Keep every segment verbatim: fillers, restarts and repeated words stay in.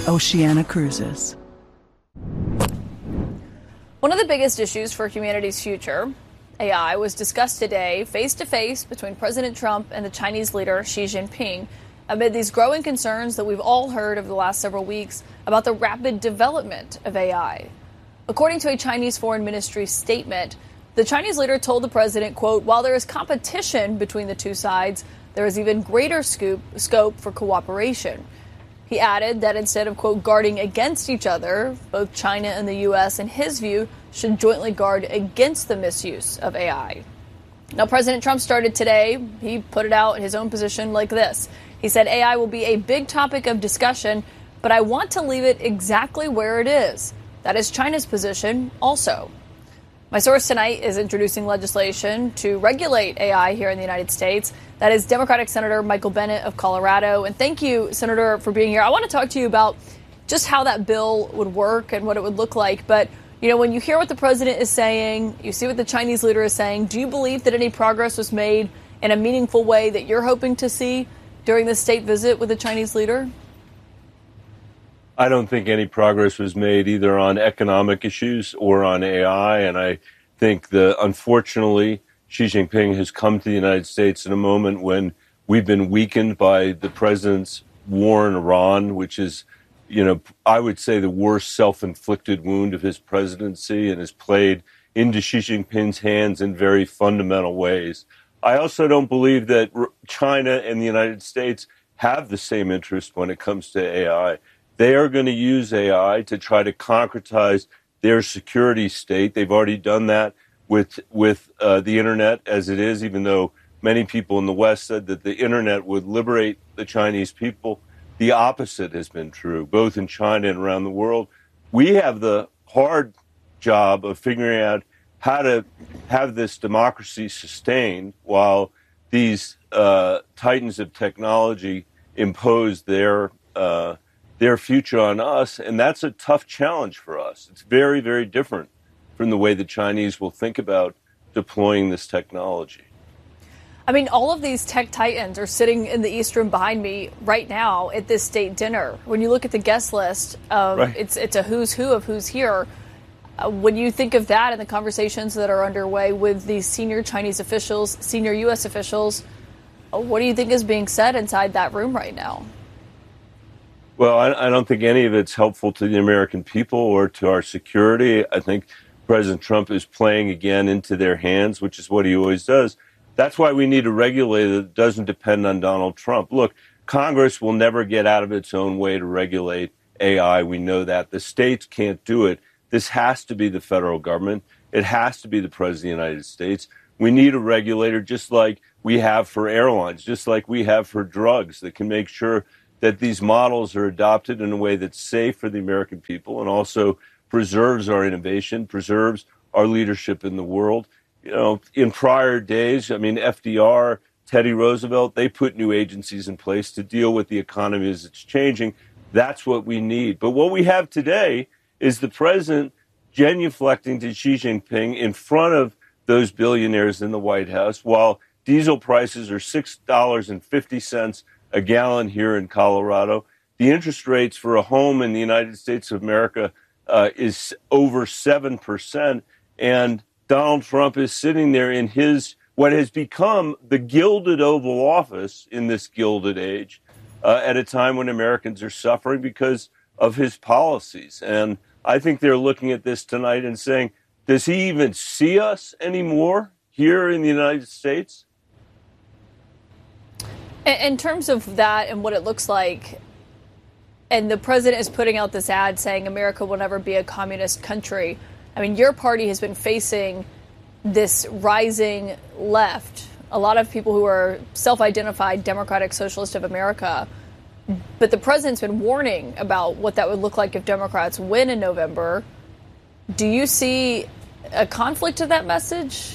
Oceana Cruises. One of the biggest issues for humanity's future, A I, was discussed today face-to-face between President Trump and the Chinese leader Xi Jinping amid these growing concerns that we've all heard over the last several weeks about the rapid development of A I. According to a Chinese Foreign Ministry statement, the Chinese leader told the president, quote, while there is competition between the two sides, there is even greater scoop, scope for cooperation. He added that instead of, quote, guarding against each other, both China and the U S, in his view, should jointly guard against the misuse of A I. Now, President Trump started today. He put it out in his own position like this. He said A I will be a big topic of discussion, but I want to leave it exactly where it is. That is China's position also. My source tonight is introducing legislation to regulate A I here in the United States. That is Democratic Senator Michael Bennet of Colorado. And thank you, Senator, for being here. I want to talk to you about just how that bill would work and what it would look like. But, you know, when you hear what the president is saying, you see what the Chinese leader is saying, do you believe that any progress was made in a meaningful way that you're hoping to see during the state visit with the Chinese leader? I don't think any progress was made either on economic issues or on A I. And I think that, unfortunately, Xi Jinping has come to the United States in a moment when we've been weakened by the president's war in Iran, which is, you know, I would say the worst self-inflicted wound of his presidency and has played into Xi Jinping's hands in very fundamental ways. I also don't believe that China and the United States have the same interest when it comes to A I. They are going to use A I to try to concretize their security state. They've already done that with with uh, the Internet as it is, even though many people in the West said that the Internet would liberate the Chinese people. The opposite has been true, both in China and around the world. We have the hard job of figuring out how to have this democracy sustained while these uh, titans of technology impose their uh their future on us, and that's a tough challenge for us. It's very, very different from the way the Chinese will think about deploying this technology. I mean, all of these tech titans are sitting in the East Room behind me right now at this state dinner. When you look at the guest list, um, right. it's it's a who's who of who's here. Uh, when you think of that and the conversations that are underway with these senior Chinese officials, senior U S officials, uh, what do you think is being said inside that room right now? Well, I, I don't think any of it's helpful to the American people or to our security. I think President Trump is playing again into their hands, which is what he always does. That's why we need a regulator that doesn't depend on Donald Trump. Look, Congress will never get out of its own way to regulate A I. We know that. The states can't do it. This has to be the federal government. It has to be the President of the United States. We need a regulator just like we have for airlines, just like we have for drugs, that can make sure that these models are adopted in a way that's safe for the American people and also preserves our innovation, preserves our leadership in the world. You know, in prior days, I mean, F D R, Teddy Roosevelt, they put new agencies in place to deal with the economy as it's changing. That's what we need. But what we have today is the president genuflecting to Xi Jinping in front of those billionaires in the White House while diesel prices are six dollars and fifty cents a gallon here in Colorado. The interest rates for a home in the United States of America uh, is over seven percent. And Donald Trump is sitting there in his, what has become the gilded Oval Office in this gilded age, uh, at a time when Americans are suffering because of his policies. And I think they're looking at this tonight and saying, does he even see us anymore here in the United States? In terms of that and what it looks like, and the president is putting out this ad saying America will never be a communist country. I mean, your party has been facing this rising left, a lot of people who are self-identified Democratic Socialist of America. But the president's been warning about what that would look like if Democrats win in November. Do you see a conflict of that message?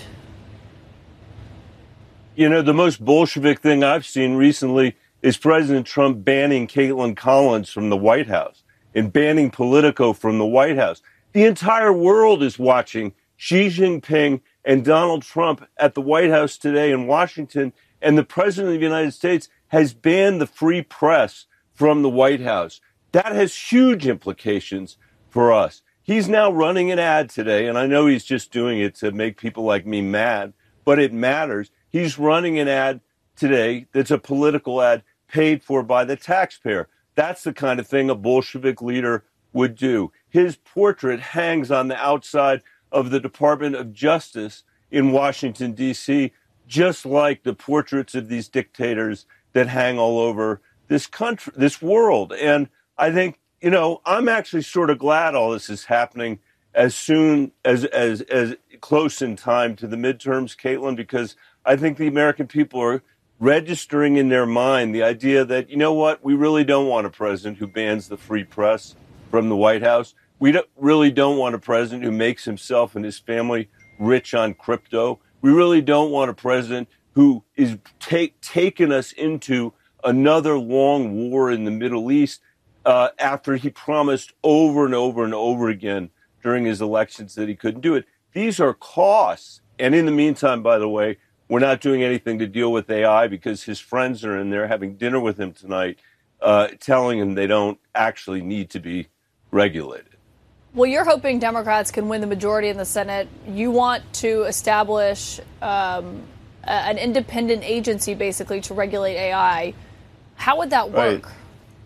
You know, the most Bolshevik thing I've seen recently is President Trump banning Caitlin Collins from the White House and banning Politico from the White House. The entire world is watching Xi Jinping and Donald Trump at the White House today in Washington, and the President of the United States has banned the free press from the White House. that has huge implications for us. He's now running an ad today, and I know he's just doing it to make people like me mad, but it matters. He's running an ad today that's a political ad paid for by the taxpayer. That's the kind of thing a Bolshevik leader would do. His portrait hangs on the outside of the Department of Justice in Washington, D C, just like the portraits of these dictators that hang all over this country, this world. And I think, you know, I'm actually sort of glad all this is happening as soon as, as, as close in time to the midterms, Caitlin, because I think the American people are registering in their mind the idea that, you know what, we really don't want a president who bans the free press from the White House. We don't, really don't want a president who makes himself and his family rich on crypto. We really don't want a president who is take, taking us into another long war in the Middle East uh, after he promised over and over and over again during his elections that he couldn't do it. These are costs. And in the meantime, by the way, we're not doing anything to deal with A I because his friends are in there having dinner with him tonight, uh, telling him they don't actually need to be regulated. Well, you're hoping Democrats can win the majority in the Senate. You want to establish um, a, an independent agency, basically, to regulate A I. How would that work? Right.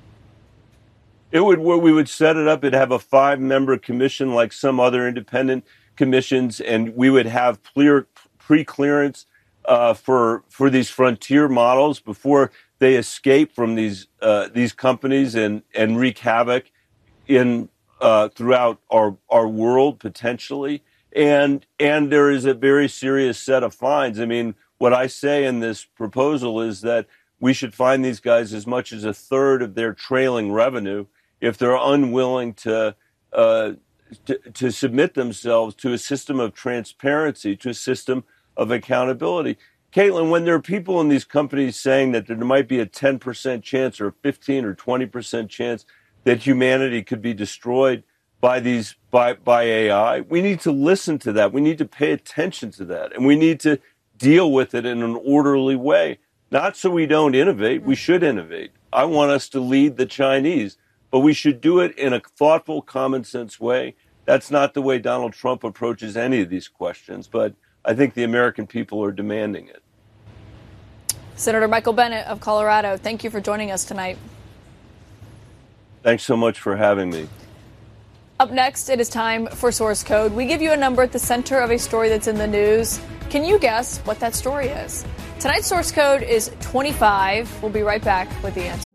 It would. We would set it up. It'd have a five-member commission like some other independent commissions, and we would have clear pre-clearance uh, for for these frontier models before they escape from these uh, these companies and and wreak havoc in. Uh, throughout our, our world, potentially. And and there is a very serious set of fines. I mean, what I say in this proposal is that we should fine these guys as much as a third of their trailing revenue if they're unwilling to, uh, to, to submit themselves to a system of transparency, to a system of accountability. Caitlin, when there are people in these companies saying that there might be a ten percent chance or a fifteen or twenty percent chance that humanity could be destroyed by these by by A I, we need to listen to that. We need to pay attention to that, and we need to deal with it in an orderly way. Not so we don't innovate. We should innovate. I want us to lead the Chinese, but we should do it in a thoughtful, common sense way. That's not the way Donald Trump approaches any of these questions, but I think the American people are demanding it. Senator Michael Bennet of Colorado, thank you for joining us tonight. Thanks so much for having me. Up next, it is time for Source Code. We give you a number at the center of a story that's in the news. Can you guess what that story is? Tonight's Source Code is twenty-five. We'll be right back with the answer.